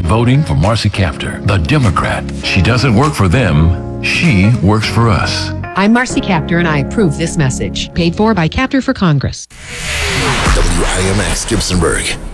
voting for Marcy Kaptur, the Democrat. She doesn't work for them, she works for us. I'm Marcy Kaptur, and I approve this message. Paid for by Kaptur for Congress. WIMX Gibsonburg.